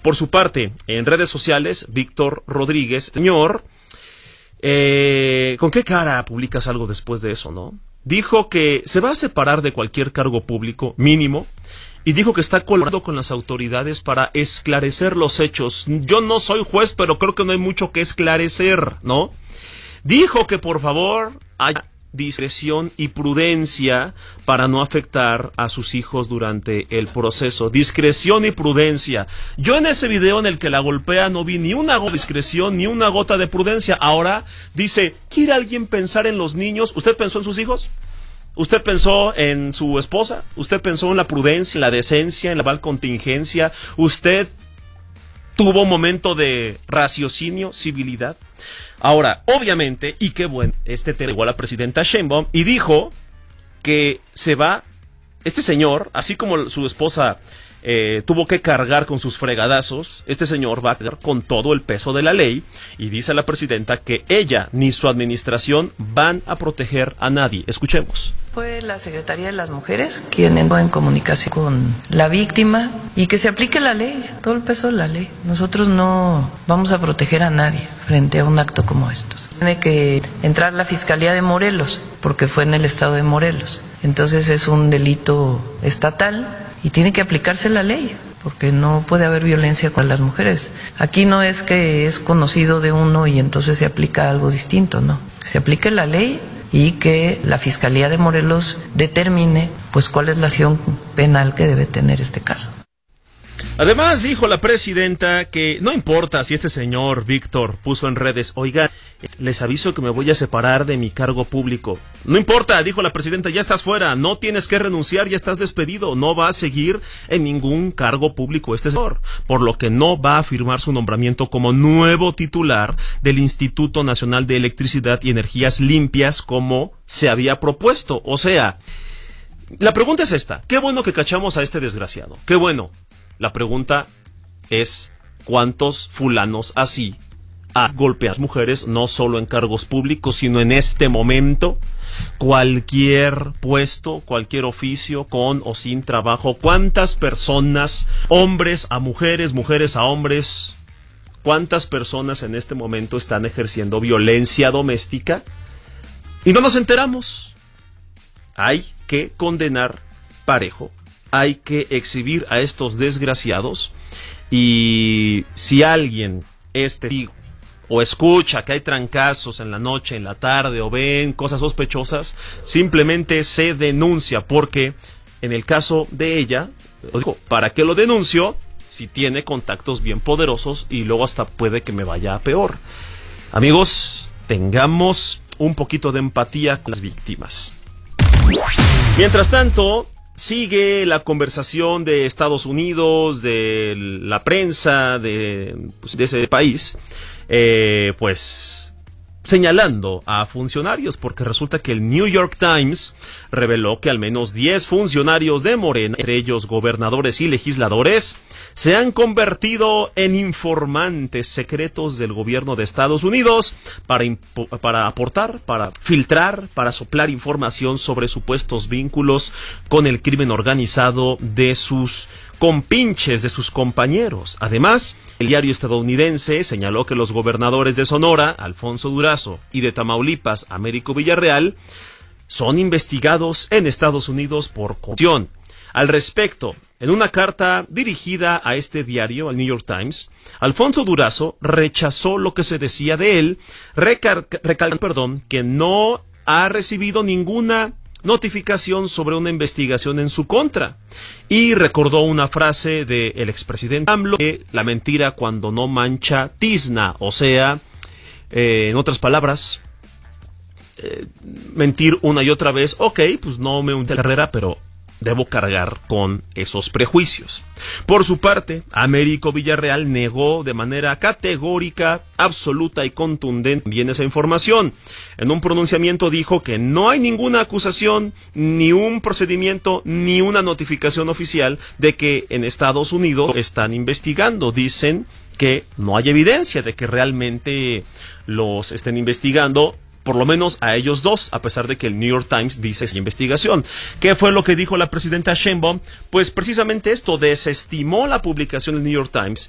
Por su parte, en redes sociales, Víctor Rodríguez, señor, ¿con qué cara publicas algo después de eso, no? Dijo que se va a separar de cualquier cargo público mínimo y dijo que está colaborando con las autoridades para esclarecer los hechos. Yo no soy juez, pero creo que no hay mucho que esclarecer, ¿no? Dijo que por favor haya discreción y prudencia para no afectar a sus hijos durante el proceso. Discreción y prudencia. Yo en ese video en el que la golpea no vi ni una gota de discreción ni una gota de prudencia. Ahora dice, ¿quiere alguien pensar en los niños? ¿Usted pensó en sus hijos? ¿Usted pensó en su esposa? ¿Usted pensó en la prudencia, en la decencia, en la contingencia? ¿Usted tuvo un momento de raciocinio, civilidad? Ahora, obviamente, y qué bueno, llegó a la presidenta Sheinbaum y dijo que se va, este señor, así como su esposa tuvo que cargar con sus fregadazos, este señor va a cargar con todo el peso de la ley y dice a la presidenta que ella ni su administración van a proteger a nadie. Escuchemos. Fue la Secretaría de las Mujeres quien entró en comunicación con la víctima y que se aplique la ley, todo el peso de la ley. Nosotros no vamos a proteger a nadie frente a un acto como estos. Tiene que entrar la Fiscalía de Morelos, porque fue en el estado de Morelos. Entonces es un delito estatal y tiene que aplicarse la ley, porque no puede haber violencia con las mujeres. Aquí no es que es conocido de uno y entonces se aplica algo distinto, no. Que se aplique la ley y que la Fiscalía de Morelos determine pues cuál es la acción penal que debe tener este caso. Además, dijo la presidenta que no importa si este señor Víctor puso en redes, oiga, les aviso que me voy a separar de mi cargo público. No importa, dijo la presidenta, ya estás fuera, no tienes que renunciar, ya estás despedido, no va a seguir en ningún cargo público este señor, por lo que no va a firmar su nombramiento como nuevo titular del Instituto Nacional de Electricidad y Energías Limpias como se había propuesto. O sea, la pregunta es esta, qué bueno que cachamos a este desgraciado, qué bueno. La pregunta es, ¿cuántos fulanos así golpean a las mujeres, no solo en cargos públicos, sino en este momento? Cualquier puesto, cualquier oficio, con o sin trabajo, ¿cuántas personas, hombres a mujeres, mujeres a hombres, cuántas personas en este momento están ejerciendo violencia doméstica? Y no nos enteramos. Hay que condenar parejo. Hay que exhibir a estos desgraciados y si alguien es testigo o escucha que hay trancazos en la noche, en la tarde o ven cosas sospechosas, simplemente se denuncia porque en el caso de ella, ¿para qué lo denuncio? Si tiene contactos bien poderosos y luego hasta puede que me vaya a peor. Amigos, tengamos un poquito de empatía con las víctimas. Mientras tanto, sigue la conversación de Estados Unidos, de la prensa de ese país, señalando a funcionarios, porque resulta que el New York Times reveló que al menos 10 funcionarios de Morena, entre ellos gobernadores y legisladores, se han convertido en informantes secretos del gobierno de Estados Unidos para aportar, para filtrar, para soplar información sobre supuestos vínculos con el crimen organizado de sus compinches, de sus compañeros. Además, el diario estadounidense señaló que los gobernadores de Sonora, Alfonso Durazo, y de Tamaulipas, Américo Villarreal, son investigados en Estados Unidos por corrupción. Al respecto, en una carta dirigida a este diario, al New York Times, Alfonso Durazo rechazó lo que se decía de él, recalcando que no ha recibido ninguna notificación sobre una investigación en su contra, y recordó una frase del expresidente AMLO, que la mentira cuando no mancha tizna, o sea, en otras palabras, mentir una y otra vez, ok, pues no me hunde la carrera, pero debo cargar con esos prejuicios. Por su parte, Américo Villarreal negó de manera categórica, absoluta y contundente bien esa información. En un pronunciamiento dijo que no hay ninguna acusación, ni un procedimiento, ni una notificación oficial de que en Estados Unidos están investigando. Dicen que no hay evidencia de que realmente los estén investigando, por lo menos a ellos dos, a pesar de que el New York Times dice es investigación. ¿Qué fue lo que dijo la presidenta Sheinbaum? Pues precisamente esto, desestimó la publicación del New York Times